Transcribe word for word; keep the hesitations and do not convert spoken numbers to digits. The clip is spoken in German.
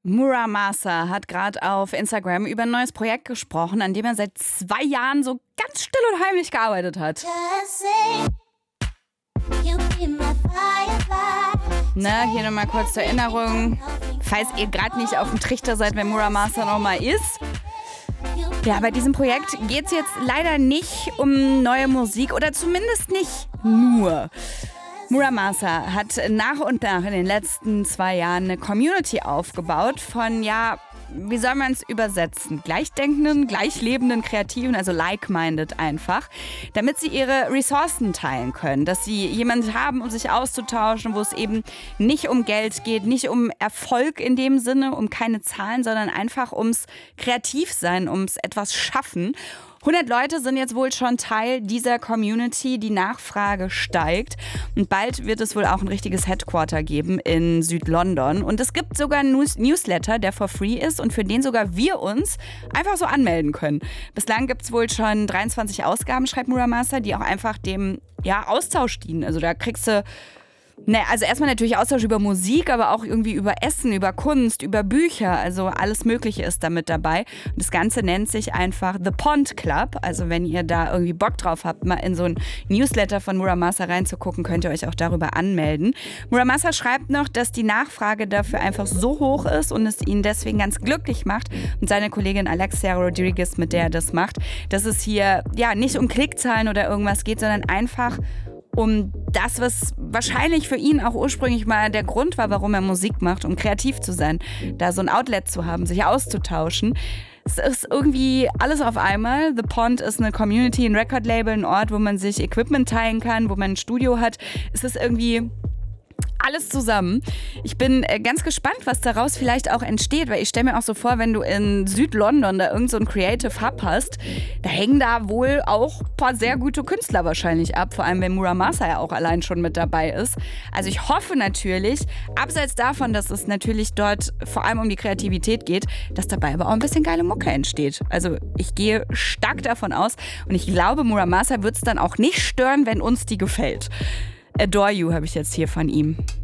Muramasa hat gerade auf Instagram über ein neues Projekt gesprochen, an dem er seit zwei Jahren so ganz still und heimlich gearbeitet hat. Na, hier nochmal kurz zur Erinnerung, falls ihr gerade nicht auf dem Trichter seid, wer Muramasa nochmal ist. Ja, bei diesem Projekt geht es jetzt leider nicht um neue Musik oder zumindest nicht nur. Muramasa hat nach und nach in den letzten zwei Jahren eine Community aufgebaut von, ja, wie soll man es übersetzen? Gleichdenkenden, gleichlebenden Kreativen, also like-minded einfach, damit sie ihre Ressourcen teilen können, dass sie jemanden haben, um sich auszutauschen, wo es eben nicht um Geld geht, nicht um Erfolg in dem Sinne, um keine Zahlen, sondern einfach ums Kreativsein, ums etwas schaffen. hundert Leute sind jetzt wohl schon Teil dieser Community, die Nachfrage steigt und bald wird es wohl auch ein richtiges Headquarter geben in Südlondon und es gibt sogar einen News- Newsletter, der for free ist und für den sogar wir uns einfach so anmelden können. Bislang gibt es wohl schon dreiundzwanzig Ausgaben, schreibt Muramasa, die auch einfach dem ja, Austausch dienen. Also da kriegst du Ne, also erstmal natürlich Austausch über Musik, aber auch irgendwie über Essen, über Kunst, über Bücher. Also alles Mögliche ist da mit dabei. Und das Ganze nennt sich einfach The Pond Club. Also wenn ihr da irgendwie Bock drauf habt, mal in so ein Newsletter von Muramasa reinzugucken, könnt ihr euch auch darüber anmelden. Muramasa schreibt noch, dass die Nachfrage dafür einfach so hoch ist und es ihn deswegen ganz glücklich macht. Und seine Kollegin Alexia Rodriguez, mit der er das macht, dass es hier ja nicht um Klickzahlen oder irgendwas geht, sondern einfach um das, was wahrscheinlich für ihn auch ursprünglich mal der Grund war, warum er Musik macht, um kreativ zu sein, da so ein Outlet zu haben, sich auszutauschen. Es ist irgendwie alles auf einmal. The Pond ist eine Community, ein Record-Label, ein Ort, wo man sich Equipment teilen kann, wo man ein Studio hat. Es ist irgendwie alles zusammen. Ich bin ganz gespannt, was daraus vielleicht auch entsteht, weil ich stelle mir auch so vor, wenn du in Südlondon da irgend so ein Creative Hub hast, da hängen da wohl auch ein paar sehr gute Künstler wahrscheinlich ab, vor allem wenn Muramasa ja auch allein schon mit dabei ist. Also ich hoffe natürlich, abseits davon, dass es natürlich dort vor allem um die Kreativität geht, dass dabei aber auch ein bisschen geile Mucke entsteht. Also ich gehe stark davon aus und ich glaube, Muramasa wird es dann auch nicht stören, wenn uns die gefällt. Adore You habe ich jetzt hier von ihm.